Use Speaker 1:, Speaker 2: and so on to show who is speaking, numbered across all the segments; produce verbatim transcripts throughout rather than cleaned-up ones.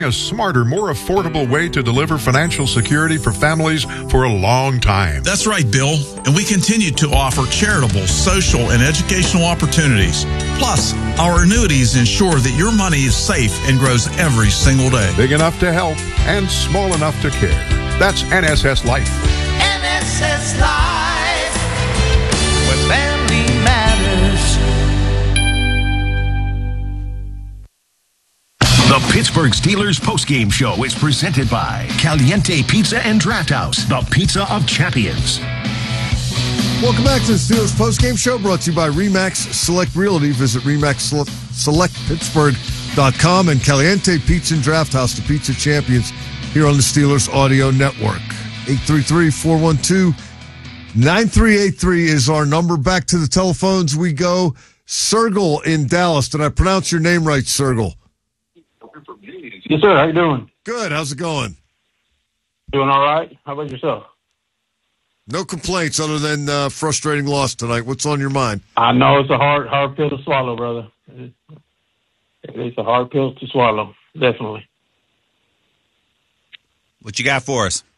Speaker 1: A smarter, more affordable way to deliver financial security for families for a long time.
Speaker 2: That's right, Bill. And we continue to offer charitable, social, and educational opportunities. Plus, our annuities ensure that your money is safe and grows every single day.
Speaker 1: Big enough to help and small enough to care. That's N S S Life.
Speaker 3: N S S Life, where family matters.
Speaker 4: The Pittsburgh Steelers postgame show is presented by Caliente Pizza and Draft House, the pizza of champions.
Speaker 5: Welcome back to the Steelers postgame show, brought to you by RE/MAX Select Realty. Visit remax select pittsburgh dot com and Caliente Pizza and Draft House, the pizza champions, here on the Steelers Audio Network. eight three three, four one two, nine three eight three is our number. Back to the telephones we go. Sergel in Dallas. Did I pronounce your name right, Sergel?
Speaker 6: Yes, sir. How you doing?
Speaker 5: Good. How's it going?
Speaker 6: Doing all right. How about yourself?
Speaker 5: No complaints other than uh, frustrating loss tonight. What's on your mind?
Speaker 6: I know it's a hard, hard pill to swallow, brother. It's a hard pill to swallow, definitely.
Speaker 7: What you got for us?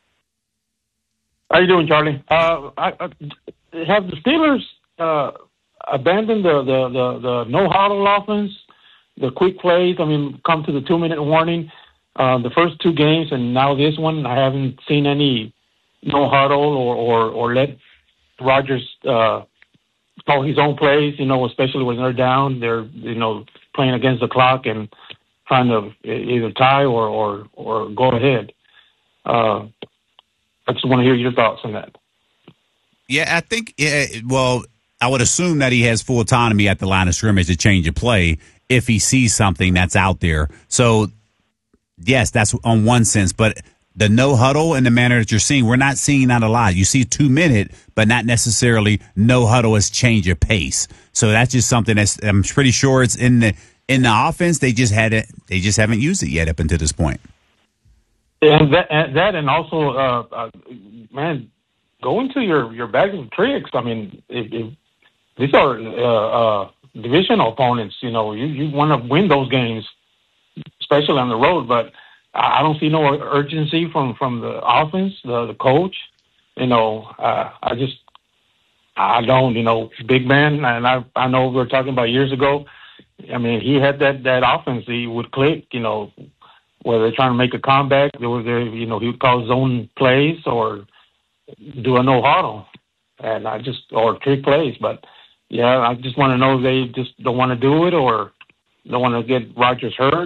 Speaker 6: How you doing, Charlie? Uh, I, I, have the Steelers uh, abandoned the, the, the, the no-huddle offense? The quick plays, I mean, come to the two-minute warning. Uh, the first two games and now this one, I haven't seen any no huddle or, or, or let Rodgers uh, call his own plays, you know, especially when they're down. They're, you know, playing against the clock and trying to either tie or, or, or go ahead. Uh, I just want to hear your thoughts on that.
Speaker 7: Yeah, I think, yeah, well, I would assume that he has full autonomy at the line of scrimmage to change a play if he sees something that's out there. So, yes, that's on one sense. But the no huddle in the manner that you're seeing, we're not seeing that a lot. You see two minute, but not necessarily no huddle as change of pace. So that's just something that's, I'm pretty sure it's in the in the offense. They just had it. They just haven't used it yet up until this point.
Speaker 6: And that, and, that, and also, uh, uh, man, going to your your bags of tricks. I mean, if, if these are uh, uh, divisional opponents. You know, you, you want to win those games, especially on the road. But I don't see no urgency from, from the offense, the, the coach. You know, uh, I just I don't. You know, big man, and I I know we were talking about years ago. I mean, he had that that offense. He would click. You know, whether they're trying to make a comeback, there was there. You know, he would call zone plays or do a no huddle, and I just or trick plays, but. Yeah, I just want to know if they just don't want to do it or don't want to get Rodgers hurt.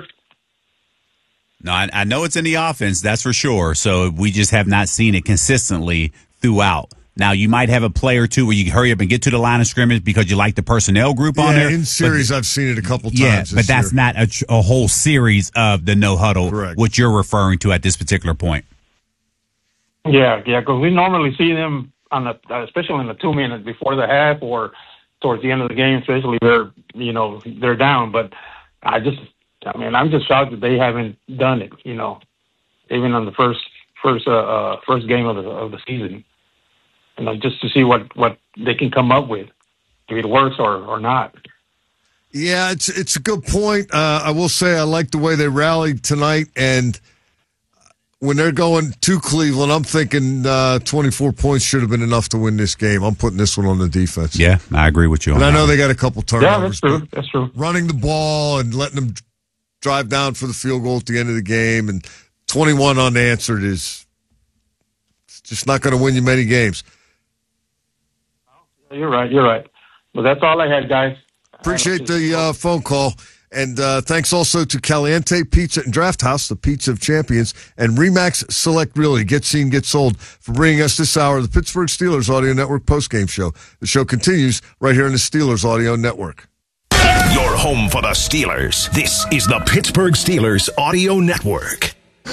Speaker 7: No, I, I know it's in the offense, that's for sure. So we just have not seen it consistently throughout. Now, you might have a play or two where you hurry up and get to the line of scrimmage because you like the personnel group
Speaker 5: yeah,
Speaker 7: on there.
Speaker 5: in series, but, I've seen it a couple times.
Speaker 7: Yeah, but that's
Speaker 5: year.
Speaker 7: not a, a whole series of the no huddle,
Speaker 5: Correct.
Speaker 7: What you're referring to at this particular point.
Speaker 6: Yeah, yeah, because we normally see them on the, especially in the two minutes before the half or towards the end of the game, especially they're, you know, they're down. But I just, I mean, I'm just shocked that they haven't done it, you know, even on the first, first, uh, uh first game of the, of the season, you know, just to see what, what they can come up with, if it works or, or not.
Speaker 5: Yeah, it's, it's a good point. Uh, I will say I like the way they rallied tonight, and when they're going to Cleveland, I'm thinking uh, twenty-four points should have been enough to win this game. I'm putting this one on the defense.
Speaker 7: Yeah, I agree with you.
Speaker 5: And
Speaker 7: on
Speaker 5: I know
Speaker 7: that.
Speaker 5: they got a couple turnovers.
Speaker 6: Yeah, that's true. That's true.
Speaker 5: Running the ball and letting them drive down for the field goal at the end of the game and twenty-one unanswered is it's just not going to win you many games.
Speaker 6: You're right. You're right. Well, that's all I had, guys.
Speaker 5: Appreciate the uh, phone call. And uh, thanks also to Caliente Pizza and Draft House, the pizza of champions, and RE/MAX Select Realty. Get seen, get sold, for bringing us this hour of the Pittsburgh Steelers Audio Network postgame show. The show continues right here on the Steelers Audio Network.
Speaker 4: Your home for the Steelers. This is the Pittsburgh Steelers Audio Network.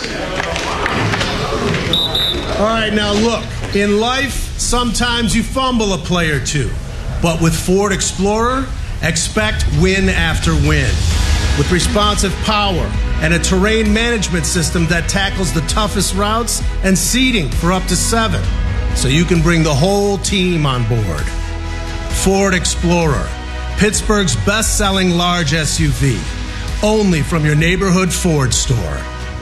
Speaker 8: All right, now look. In life, sometimes you fumble a play or two. But with Ford Explorer, expect win after win. With responsive power and a terrain management system that tackles the toughest routes and seating for up to seven, so you can bring the whole team on board. Ford Explorer, Pittsburgh's best-selling large S U V, only from your neighborhood Ford store.